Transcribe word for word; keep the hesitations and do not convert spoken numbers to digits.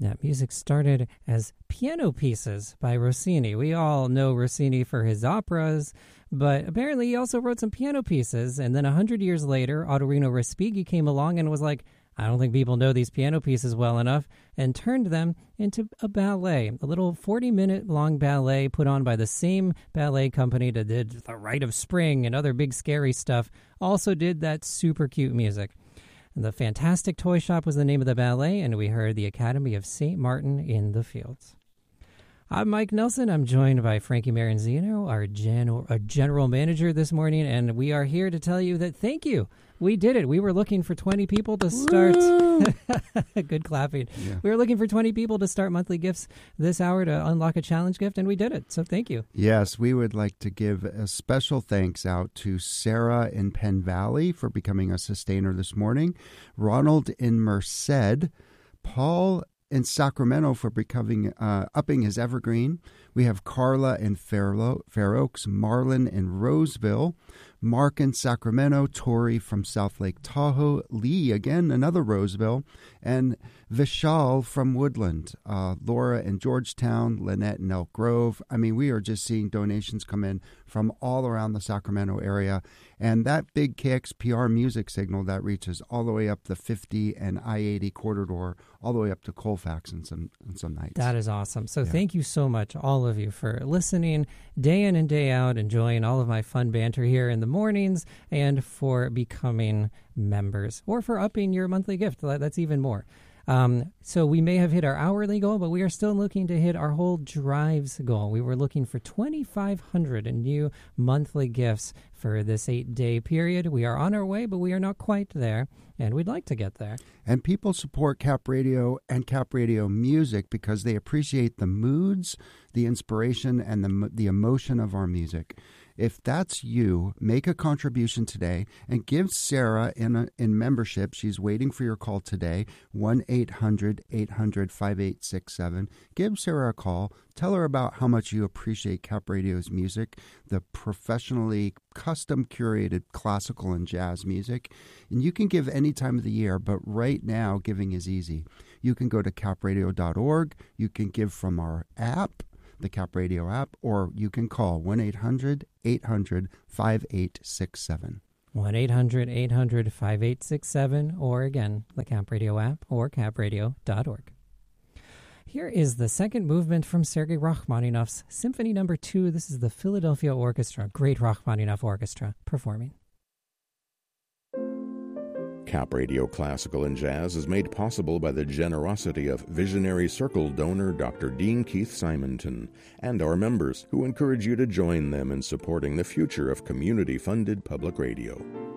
That music started as piano pieces by Rossini. We all know Rossini for his operas, but apparently he also wrote some piano pieces. And then a hundred years later, Ottorino Respighi came along and was like, I don't think people know these piano pieces well enough, and turned them into a ballet, a little forty-minute long ballet put on by the same ballet company that did The Rite of Spring and other big scary stuff, also did that super cute music. The Fantastic Toy Shop was the name of the ballet, and we heard the Academy of Saint Martin in the Fields. I'm Mike Nelson. I'm joined by Frankie Maranzino, our, gen- our general manager this morning, and we are here to tell you that thank you. We did it. We were looking for twenty people to start. Good clapping. Yeah. We were looking for twenty people to start monthly gifts this hour to unlock a challenge gift, and we did it. So thank you. Yes, we would like to give a special thanks out to Sarah in Penn Valley for becoming a sustainer this morning, Ronald in Merced, Paul in Sacramento for becoming uh, upping his evergreen. We have Carla in Fair, Fair Oaks, Marlon in Roseville, Mark in Sacramento, Tori from South Lake Tahoe, Lee, again, another Roseville, and Vishal from Woodland, uh, Laura in Georgetown, Lynette in Elk Grove. I mean, we are just seeing donations come in from all around the Sacramento area. And that big K X P R music signal that reaches all the way up the fifty and I eighty corridor, all the way up to Colfax and some, and some nights. That is awesome. So yeah. Thank you so much, all of you, for listening day in and day out, enjoying all of my fun banter here in the mornings, and for becoming members, or for upping your monthly gift. That's even more. Um, so we may have hit our hourly goal, but we are still looking to hit our whole drives goal. We were looking for twenty-five hundred new monthly gifts for this eight-day period. We are on our way, but we are not quite there, and we'd like to get there. And people support Cap Radio and Cap Radio music because they appreciate the moods, the inspiration, and the the emotion of our music. If that's you, make a contribution today and give Sarah in a, in membership. She's waiting for your call today, one eight hundred eight hundred five eight six seven. Give Sarah a call. Tell her about how much you appreciate Cap Radio's music, the professionally custom curated classical and jazz music. And you can give any time of the year, but right now giving is easy. You can go to cap radio dot org. You can give from our app, the Cap Radio app, or you can call one eight hundred eight hundred five eight six seven. one eight hundred eight hundred five eight six seven, or again, the Cap Radio app or cap radio dot org. Here is the second movement from Sergei Rachmaninoff's Symphony Number Two. This is the Philadelphia Orchestra, great Rachmaninoff orchestra, performing. Cap Radio Classical and Jazz is made possible by the generosity of visionary Circle donor Doctor Dean Keith Simonton and our members, who encourage you to join them in supporting the future of community-funded public radio.